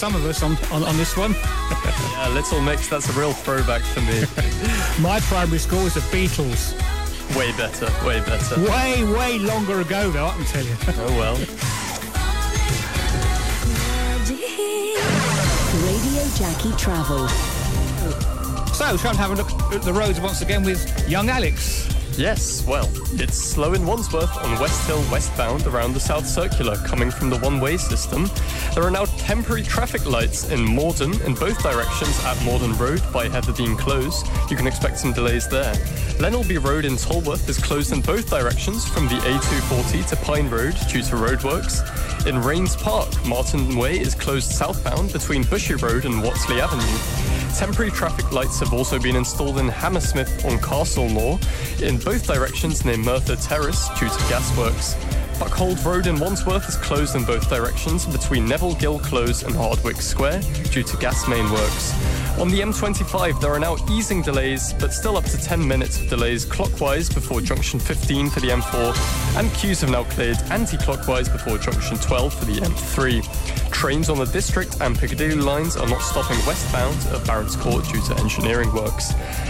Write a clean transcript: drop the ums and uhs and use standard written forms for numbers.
some of us on this one. Yeah, Little Mix, that's a real throwback for me. My primary school was the Beatles. Way better, way better. Way longer ago, though, I can tell you. Oh, well. Radio Jackie Travel. So, shall we have a look at the roads once again with young Alex? Yes, well, it's slow in Wandsworth on West Hill westbound around the South Circular coming from the one-way system. There are now temporary traffic lights in Morden in both directions at Morden Road by Heatherdean Close. You can expect some delays there. Lenelby Road in Tolworth is closed in both directions from the A240 to Pine Road due to roadworks. In Rains Park, Martin Way is closed southbound between Bushy Road and Watsley Avenue. Temporary traffic lights have also been installed in Hammersmith on Castle Moor in both directions near Merthyr Terrace due to gasworks. Buckhold Road in Wandsworth is closed in both directions between Neville Gill Close and Hardwick Square due to gas main works. On the M25, there are now easing delays, but still up to 10 minutes of delays clockwise before junction 15 for the M4, and queues have now cleared anti-clockwise before junction 12 for the M3. Trains on the District and Piccadilly lines are not stopping westbound at Barrett's Court due to engineering works.